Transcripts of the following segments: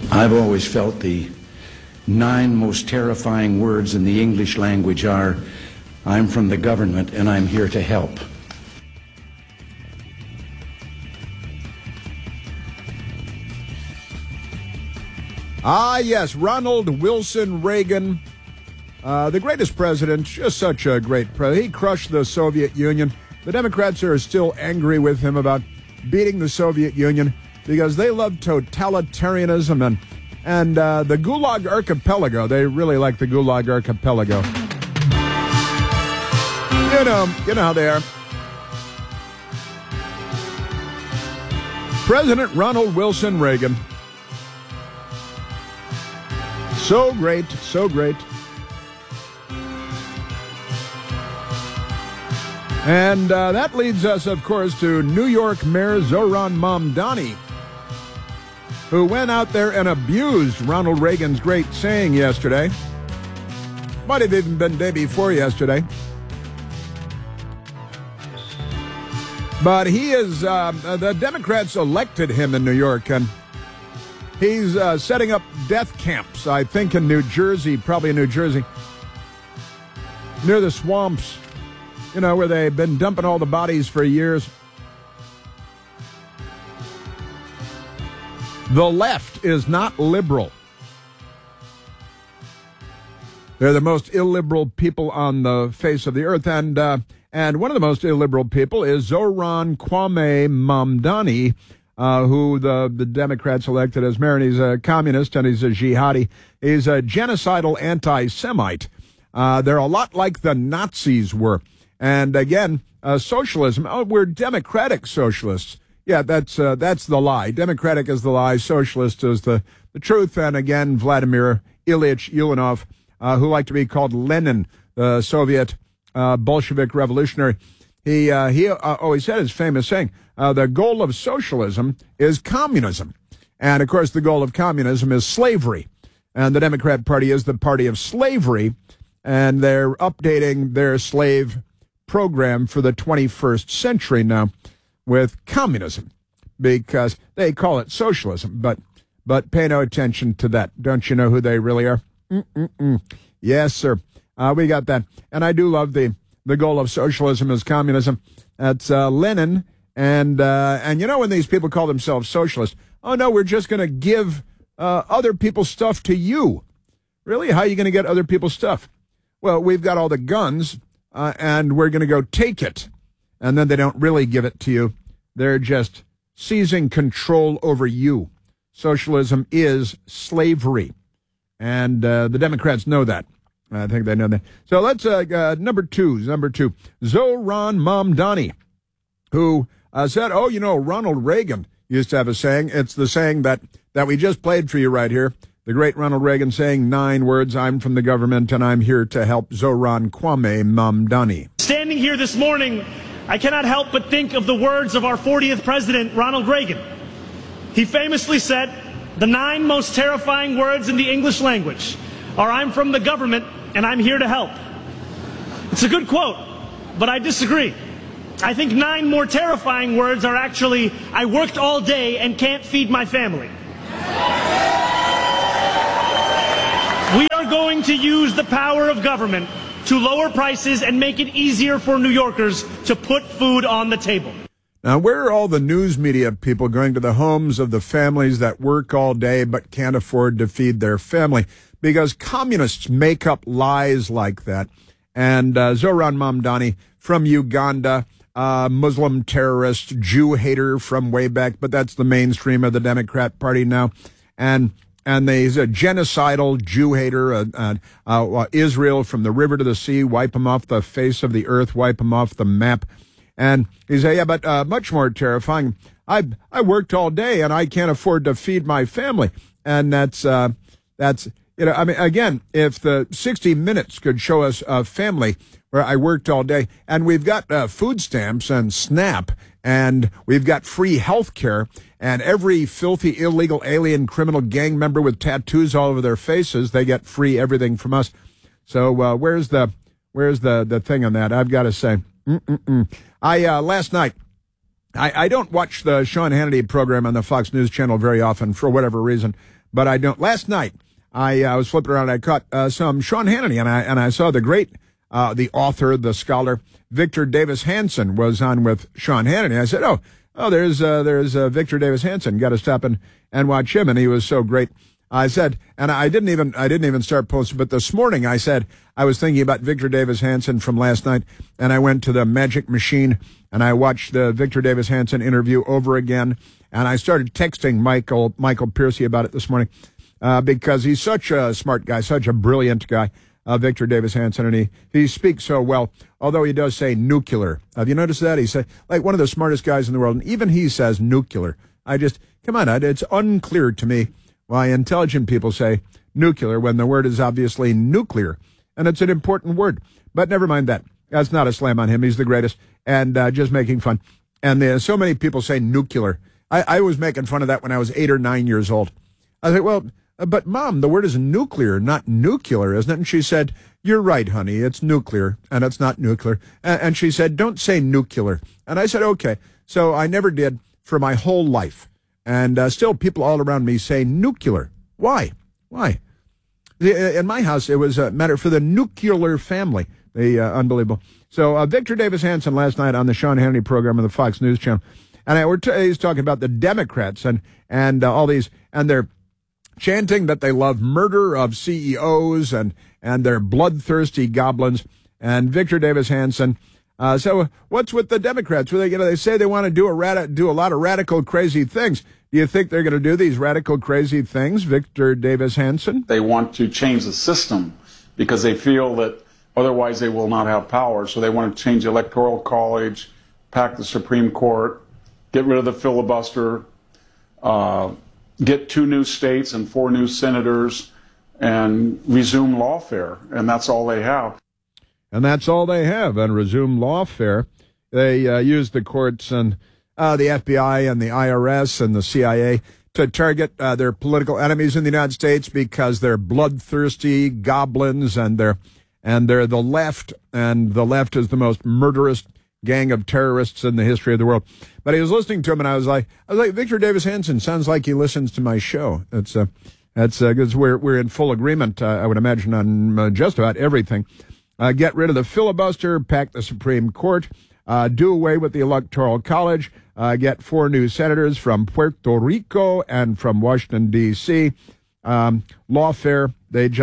I've always felt the 9 most terrifying words in the English language are, I'm from the government and I'm here to help. Ah, yes, Ronald Wilson Reagan, the greatest president, just such a great president. He crushed the Soviet Union. The Democrats are still angry with him about beating the Soviet Union because they love totalitarianism and the Gulag Archipelago. They really like the Gulag Archipelago. You know how they are. President Ronald Wilson Reagan. So great, so great. And that leads us, of course, to New York Mayor Zohran Mamdani, who went out there and abused Ronald Reagan's great saying yesterday. Might have even been day before yesterday. But he is, the Democrats elected him in New York, and he's setting up death camps, I think, in New Jersey, probably in New Jersey, near the swamps, where they've been dumping all the bodies for years. The left is not liberal. They're the most illiberal people on the face of the earth, and one of the most illiberal people is Zohran Kwame Mamdani, who the Democrats elected as mayor, and he's a communist and he's a jihadi. He's a genocidal anti-Semite. They're a lot like the Nazis were. And again, socialism, we're democratic socialists. Yeah, that's the lie. Democratic is the lie. Socialist is the truth. And again, Vladimir Ilyich Ulyanov, who liked to be called Lenin, the Soviet Bolshevik revolutionary, he always said his famous saying, the goal of socialism is communism. And, of course, the goal of communism is slavery. And the Democrat Party is the party of slavery, and they're updating their slave program for the 21st century now with communism, because they call it socialism. But pay no attention to that. Don't you know who they really are? Yes, sir. We got that. And I do love the goal of socialism is communism. That's Lenin. And when these people call themselves socialists, oh, no, we're just going to give other people's stuff to you. Really? How are you going to get other people's stuff? Well, we've got all the guns, and we're going to go take it. And then they don't really give it to you. They're just seizing control over you. Socialism is slavery. And the Democrats know that. I think they know that. So let's, number two, Zohran Mamdani, who said, Ronald Reagan used to have a saying. It's the saying that we just played for you right here. The great Ronald Reagan saying 9 words, I'm from the government and I'm here to help. Zohran Kwame Mamdani. Standing here this morning, I cannot help but think of the words of our 40th president, Ronald Reagan. He famously said, the 9 most terrifying words in the English language are, I'm from the government and I'm here to help. It's a good quote, but I disagree. I think 9 more terrifying words are actually, I worked all day and can't feed my family. We are going to use the power of government to lower prices and make it easier for New Yorkers to put food on the table. Now, where are all the news media people going to the homes of the families that work all day but can't afford to feed their family? Because communists make up lies like that. And Zohran Mamdani from Uganda, Muslim terrorist, Jew hater from way back, but that's the mainstream of the Democrat Party now. And he's a genocidal Jew hater, Israel from the river to the sea, wipe him off the face of the earth, wipe him off the map. And he said, but much more terrifying, I worked all day and I can't afford to feed my family. And that's again, if the 60 Minutes could show us a family where I worked all day, and we've got food stamps and SNAP, and we've got free health care, and every filthy, illegal, alien, criminal gang member with tattoos all over their faces, they get free everything from us. So where's the thing on that? I've got to say, last night, I don't watch the Sean Hannity program on the Fox News Channel very often for whatever reason, but I don't. Last night, I was flipping around. I caught some Sean Hannity, and I saw the great, the author, the scholar, Victor Davis Hanson was on with Sean Hannity. I said, oh, there's Victor Davis Hanson. Got to stop and watch him, and he was so great. I said, and I didn't even start posting, but this morning I said I was thinking about Victor Davis Hanson from last night, and I went to the Magic Machine and I watched the Victor Davis Hanson interview over again, and I started texting Michael Piercy about it this morning because he's such a smart guy, such a brilliant guy, Victor Davis Hanson, and he speaks so well. Although he does say nuclear. Have you noticed that? He said like one of the smartest guys in the world, and even he says nuclear. Come on, it's unclear to me why intelligent people say nuclear when the word is obviously nuclear, and it's an important word. But never mind that. That's not a slam on him. He's the greatest, and just making fun. And so many people say nuclear. I was making fun of that when I was 8 or 9 years old. I said, well, but Mom, the word is nuclear, not nuclear, isn't it? And she said, you're right, honey. It's nuclear, and it's not nuclear. And she said, don't say nuclear. And I said, okay. So I never did for my whole life. And still people all around me say nuclear. Why? In my house, it was a matter for the nuclear family. Unbelievable. So Victor Davis Hanson last night on the Sean Hannity program on the Fox News Channel. And he's talking about the Democrats and all these, and they're chanting that they love murder of CEOs and they're bloodthirsty goblins. And Victor Davis Hanson. So what's with the Democrats? Well, they say they want to do a lot of radical, crazy things. Do you think they're going to do these radical, crazy things, Victor Davis Hanson? They want to change the system because they feel that otherwise they will not have power. So they want to change the Electoral College, pack the Supreme Court, get rid of the filibuster, get 2 new states and 4 new senators, and resume lawfare. And that's all they have. And that's all they have, and resume lawfare. They use the courts and the FBI and the IRS and the CIA to target their political enemies in the United States because they're bloodthirsty goblins and they're the left, and the left is the most murderous gang of terrorists in the history of the world. But I was listening to him, and I was like, Victor Davis Hanson sounds like he listens to my show. That's because we're in full agreement, I would imagine, on just about everything. Get rid of the filibuster, pack the Supreme Court, do away with the Electoral College, get 4 new senators from Puerto Rico and from Washington, D.C. Lawfare,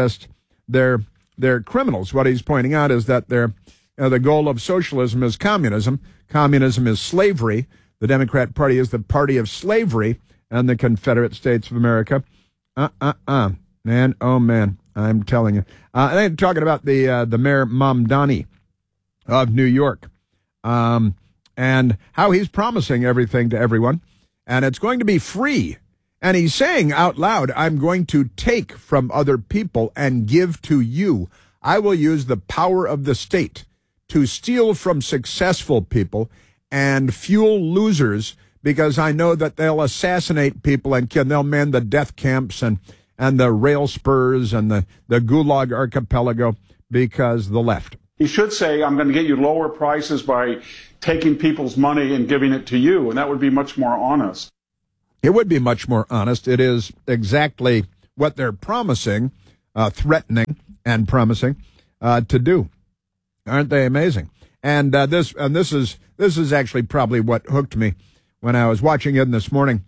they're criminals. What he's pointing out is that the goal of socialism is communism. Communism is slavery. The Democrat Party is the party of slavery and the Confederate States of America. Man, oh man. I'm telling you. And I'm talking about the Mayor Mamdani of New York and how he's promising everything to everyone, and it's going to be free. And he's saying out loud, I'm going to take from other people and give to you. I will use the power of the state to steal from successful people and fuel losers because I know that they'll assassinate people and kill. They'll man the death camps and the rail spurs and the Gulag Archipelago because the left. He should say, I'm going to get you lower prices by taking people's money and giving it to you, and that would be much more honest. It would be much more honest. It is exactly what they're promising, threatening and promising to do. Aren't they amazing? And this is actually probably what hooked me when I was watching it this morning,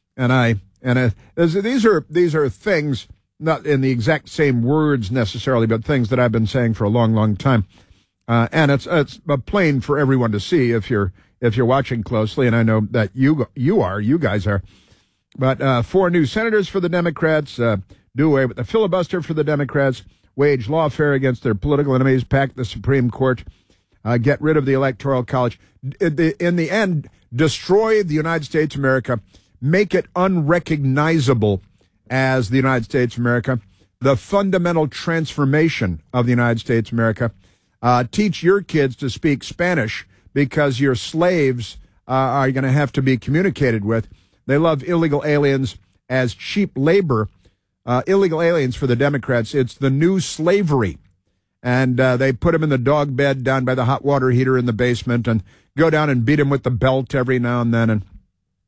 these are things, not in the exact same words necessarily, but things that I've been saying for a long, long time. And it's plain for everyone to see if you're watching closely, and I know that you guys are. But 4 new senators for the Democrats, do away with the filibuster for the Democrats, wage lawfare against their political enemies, pack the Supreme Court, get rid of the Electoral College. In the end, destroy the United States of America, make it unrecognizable as the United States of America, the fundamental transformation of the United States of America. Teach your kids to speak Spanish because your slaves are going to have to be communicated with. They love illegal aliens as cheap labor. Illegal aliens for the Democrats, it's the new slavery. And they put them in the dog bed down by the hot water heater in the basement and go down and beat them with the belt every now and then. And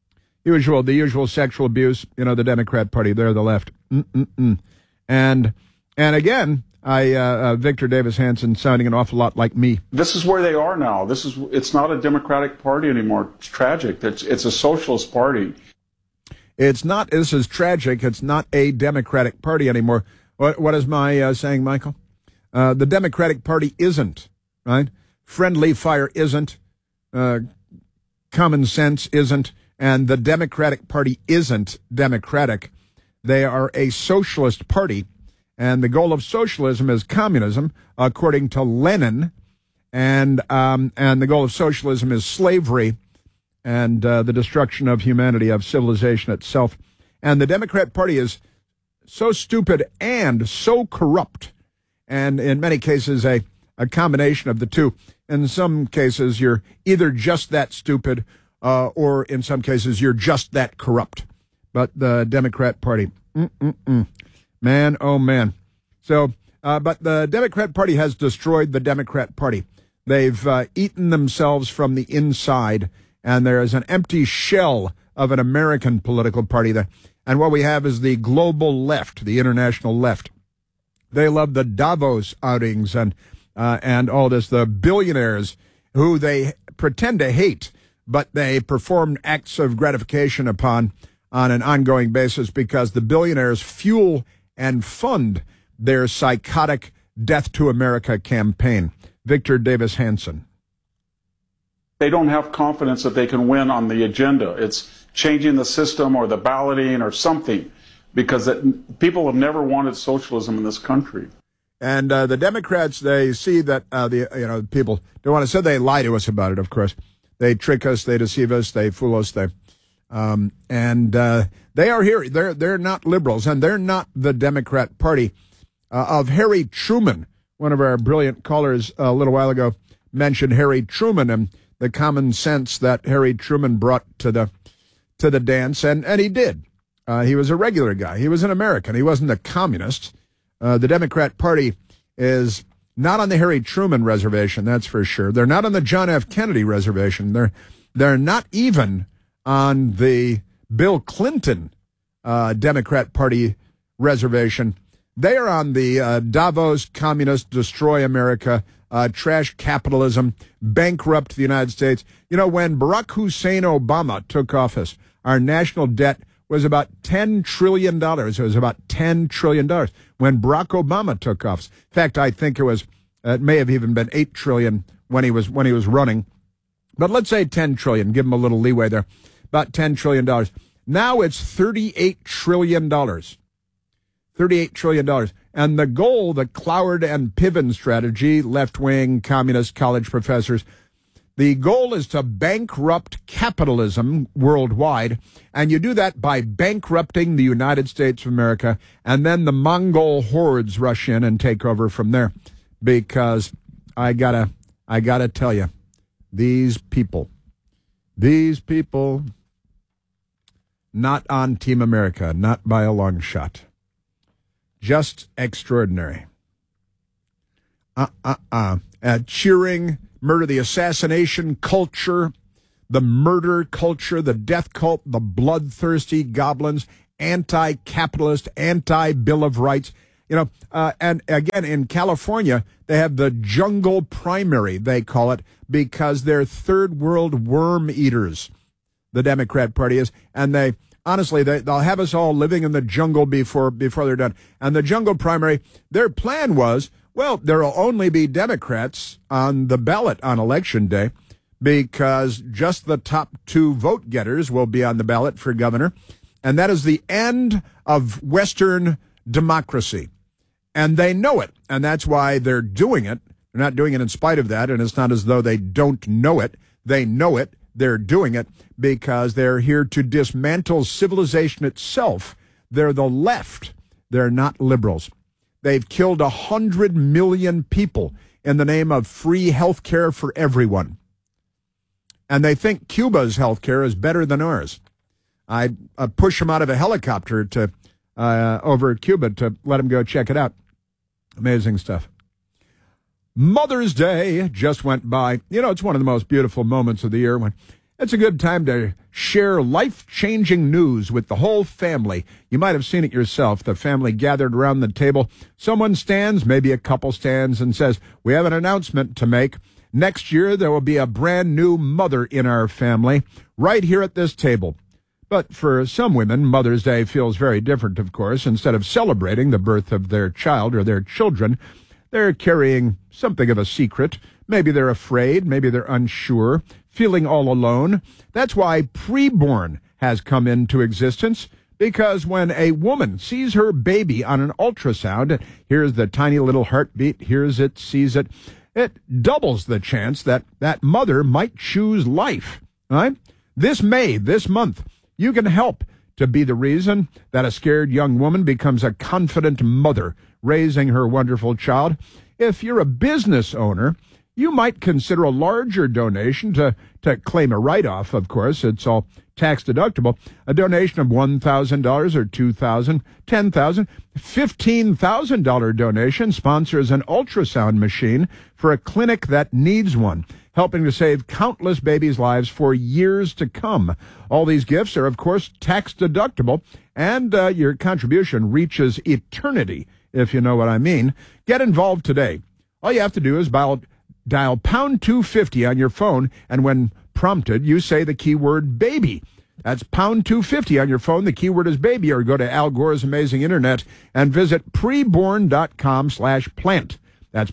The usual sexual abuse. The Democrat Party, they're the left. And again, Victor Davis Hanson sounding an awful lot like me. This is where they are now. It's not a Democratic Party anymore. It's tragic. It's a socialist party. This is tragic. It's not a Democratic Party anymore. What is my saying, Michael? The Democratic Party isn't, right? Friendly fire isn't. Common sense isn't. And the Democratic Party isn't democratic. They are a socialist party. And the goal of socialism is communism, according to Lenin. And the goal of socialism is slavery and the destruction of humanity, of civilization itself. And the Democrat Party is so stupid and so corrupt, and in many cases a combination of the two. In some cases, you're either just that stupid, or in some cases, you're just that corrupt. But the Democrat Party, man, oh man. So, but the Democrat Party has destroyed the Democrat Party. They've eaten themselves from the inside, and there is an empty shell of an American political party there. And what we have is the global left, the international left. They love the Davos outings and all this, the billionaires who they pretend to hate, but they perform acts of gratification upon on an ongoing basis because the billionaires fuel and fund their psychotic Death to America campaign. Victor Davis Hanson. They don't have confidence that they can win on the agenda. It's changing the system or the balloting or something, because people have never wanted socialism in this country. And the Democrats, they see that people don't want to say, they lie to us about it. Of course, they trick us, they deceive us, they fool us. They are here. They're not liberals, and they're not the Democrat Party of Harry Truman. One of our brilliant callers a little while ago mentioned Harry Truman and the common sense that Harry Truman brought to the dance, and he did. He was a regular guy. He was an American. He wasn't a communist. The Democrat Party is not on the Harry Truman reservation, that's for sure. They're not on the John F. Kennedy reservation. They're not even on the Bill Clinton Democrat Party reservation. They are on the Davos communist, destroy America, trash capitalism, bankrupt the United States. When Barack Hussein Obama took office, our national debt was about $10 trillion. It was about $10 trillion when Barack Obama took office. In fact, I think it may have even been $8 trillion when he was running. But let's say $10 trillion. Give him a little leeway there. About $10 trillion. Now it's $38 trillion. $38 trillion. And the goal, the Cloward and Piven strategy, left-wing communist college professors, the goal is to bankrupt capitalism worldwide, and you do that by bankrupting the United States of America, and then the Mongol hordes rush in and take over from there. Because I gotta tell you, these people, not on Team America, not by a long shot. Just extraordinary. Cheering murder, the assassination culture, the murder culture, the death cult, the bloodthirsty goblins, anti-capitalist, anti-Bill of Rights. And again, in California, they have the jungle primary, they call it, because they're third world worm eaters, the Democrat Party is, and they'll have us all living in the jungle before they're done. And the jungle primary, their plan was, well, there will only be Democrats on the ballot on Election Day because just the top two vote getters will be on the ballot for governor. And that is the end of Western democracy. And they know it. And that's why they're doing it. They're not doing it in spite of that. And it's not as though they don't know it. They know it. They're doing it because they're here to dismantle civilization itself. They're the left. They're not liberals. They've killed 100 million people in the name of free health care for everyone. And they think Cuba's health care is better than ours. I push them out of a helicopter to over Cuba to let them go check it out. Amazing stuff. Mother's Day just went by. It's one of the most beautiful moments of the year when It's a good time to share life-changing news with the whole family. You might have seen it yourself. The family gathered around the table. Someone stands, maybe a couple stands, and says, "We have an announcement to make. Next year, there will be a brand new mother in our family, right here at this table." But for some women, Mother's Day feels very different, of course. Instead of celebrating the birth of their child or their children, they're carrying something of a secret. Maybe they're afraid, maybe they're unsure, feeling all alone. That's why Preborn has come into existence, because when a woman sees her baby on an ultrasound, hears the tiny little heartbeat, hears it, sees it, it doubles the chance that that mother might choose life. Right? This month, you can help to be the reason that a scared young woman becomes a confident mother, raising her wonderful child. If you're a business owner, you might consider a larger donation to claim a write-off, of course. It's all tax-deductible. A donation of $1,000 or $2,000, $10,000, $15,000 donation sponsors an ultrasound machine for a clinic that needs one, helping to save countless babies' lives for years to come. All these gifts are, of course, tax-deductible, and your contribution reaches eternity, if you know what I mean. Get involved today. All you have to do is dial pound 250 on your phone, and when prompted, you say the keyword baby. That's pound 250 on your phone. The keyword is baby, or go to Al Gore's amazing internet and visit preborn.com/plant. That's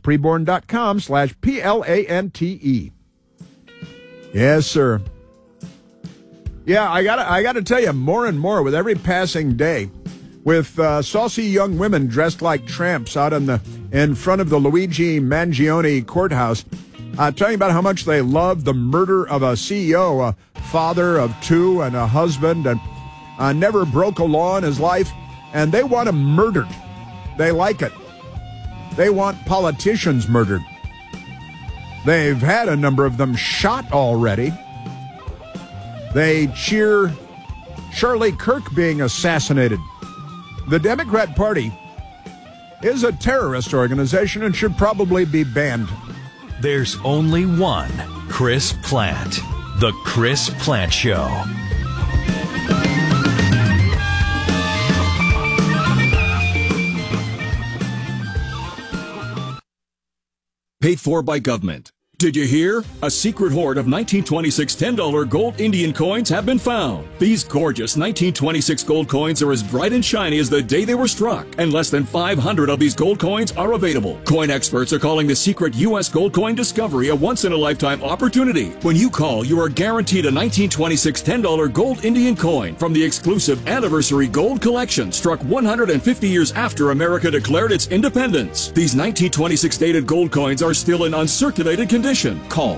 preborn.com/PLANTE. Yes, sir. Yeah, I gotta tell you, more and more with every passing day, with saucy young women dressed like tramps out in front of the Luigi Mangione courthouse, talking about how much they love the murder of a CEO, a father of two and a husband, and never broke a law in his life, and they want him murdered. They like it. They want politicians murdered. They've had a number of them shot already. They cheer Charlie Kirk being assassinated. The Democrat Party is a terrorist organization and should probably be banned. There's only one Chris Plante. The Chris Plante Show. Paid for by government. Did you hear? A secret hoard of 1926 $10 gold Indian coins have been found. These gorgeous 1926 gold coins are as bright and shiny as the day they were struck, and less than 500 of these gold coins are available. Coin experts are calling the secret U.S. gold coin discovery a once-in-a-lifetime opportunity. When you call, you are guaranteed a 1926 $10 gold Indian coin from the exclusive Anniversary Gold Collection, struck 150 years after America declared its independence. These 1926 dated gold coins are still in uncirculated condition. Call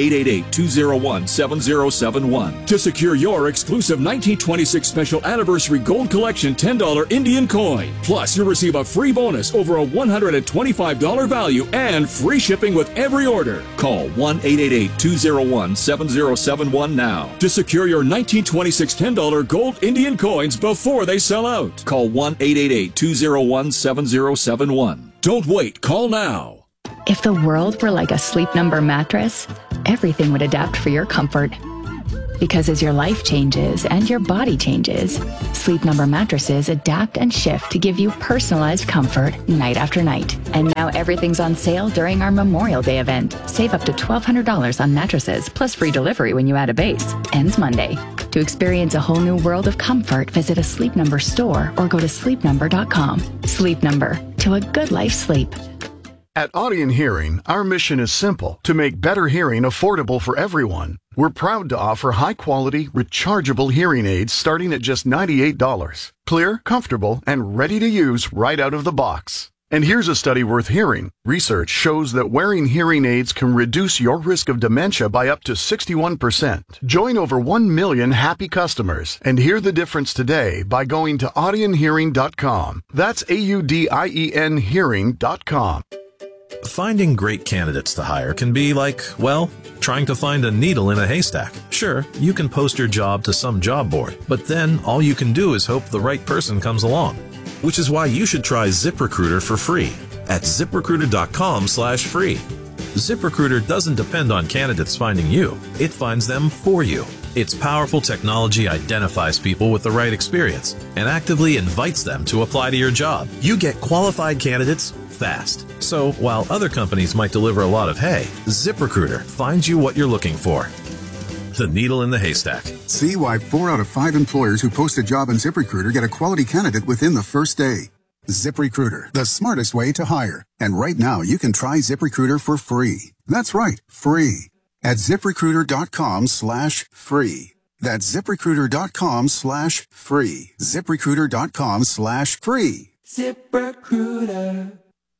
1-888-201-7071 to secure your exclusive 1926 Special Anniversary Gold Collection $10 Indian coin. Plus, you'll receive a free bonus over a $125 value and free shipping with every order. Call 1-888-201-7071 now to secure your 1926 $10 gold Indian coins before they sell out. Call 1-888-201-7071. Don't wait. Call now. If the world were like a Sleep Number mattress, everything would adapt for your comfort. Because as your life changes and your body changes, Sleep Number mattresses adapt and shift to give you personalized comfort night after night. And now everything's on sale during our Memorial Day event. Save up to $1,200 on mattresses, plus free delivery when you add a base. Ends Monday. To experience a whole new world of comfort, visit a Sleep Number store or go to sleepnumber.com. Sleep Number. To a good life sleep. At Audion Hearing, our mission is simple: to make better hearing affordable for everyone. We're proud to offer high-quality, rechargeable hearing aids starting at just $98. Clear, comfortable, and ready to use right out of the box. And here's a study worth hearing. Research shows that wearing hearing aids can reduce your risk of dementia by up to 61%. Join over 1 million happy customers and hear the difference today by going to audionhearing.com. That's AUDIEN hearing.com. Finding great candidates to hire can be like, well, trying to find a needle in a haystack. Sure, you can post your job to some job board, but then all you can do is hope the right person comes along. Which is why you should try ZipRecruiter for free at ZipRecruiter.com/free. ZipRecruiter doesn't depend on candidates finding you. It finds them for you. Its powerful technology identifies people with the right experience and actively invites them to apply to your job. You get qualified candidates fast. So while other companies might deliver a lot of hay, ZipRecruiter finds you what you're looking for. The needle in the haystack. See why 4 out of 5 employers who post a job on ZipRecruiter get a quality candidate within the first day. ZipRecruiter, the smartest way to hire. And right now, you can try ZipRecruiter for free. That's right, free. At ZipRecruiter.com/free. That's ZipRecruiter.com/free. ZipRecruiter.com/free. ZipRecruiter.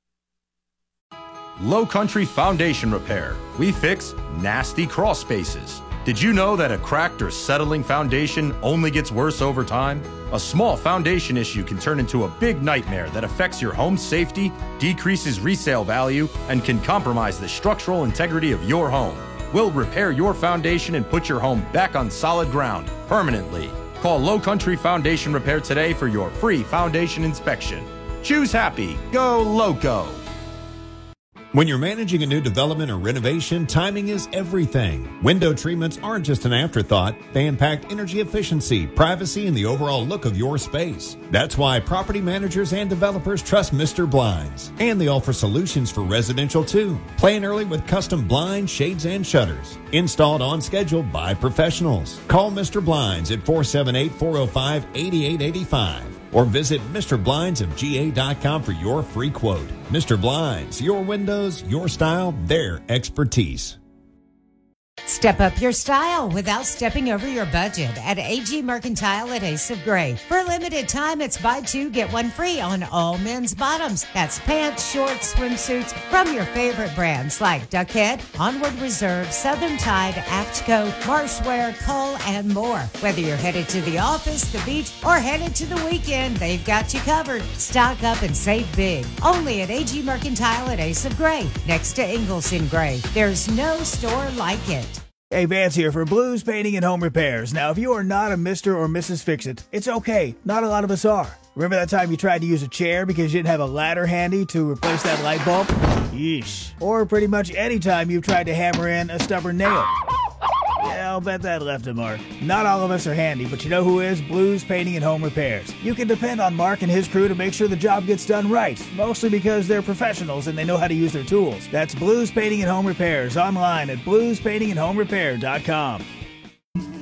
Low Country Foundation Repair. We fix nasty crawl spaces. Did you know that a cracked or settling foundation only gets worse over time? A small foundation issue can turn into a big nightmare that affects your home's safety, decreases resale value, and can compromise the structural integrity of your home. We'll repair your foundation and put your home back on solid ground permanently. Call Low Country Foundation Repair today for your free foundation inspection. Choose happy. Go Loco. When you're managing a new development or renovation, timing is everything. Window treatments aren't just an afterthought. They impact energy efficiency, privacy, and the overall look of your space. That's why property managers and developers trust Mr. Blinds. And they offer solutions for residential too. Plan early with custom blinds, shades, and shutters. Installed on schedule by professionals. Call Mr. Blinds at 478-405-8885. Or visit MrBlindsofGA.com for your free quote. Mr. Blinds, your windows, your style, their expertise. Step up your style without stepping over your budget at AG Mercantile at Ace of Gray. For a limited time, it's buy 2, get 1 free on all men's bottoms. That's pants, shorts, swimsuits from your favorite brands like Duckhead, Onward Reserve, Southern Tide, Aftco, Marshwear, Cull, and more. Whether you're headed to the office, the beach, or headed to the weekend, they've got you covered. Stock up and save big. Only at AG Mercantile at Ace of Gray, next to Ingalls in Gray. There's no store like it. Hey, Vance here for Blues Painting and Home Repairs. Now, if you are not a Mr. or Mrs. Fix-It, it's okay. Not a lot of us are. Remember that time you tried to use a chair because you didn't have a ladder handy to replace that light bulb? Yeesh. Or pretty much any time you've tried to hammer in a stubborn nail. Yeah, I'll bet that left a mark. Not all of us are handy, but you know who is? Blues Painting and Home Repairs. You can depend on Mark and his crew to make sure the job gets done right, mostly because they're professionals and they know how to use their tools. That's Blues Painting and Home Repairs online at bluespaintingandhomerepair.com.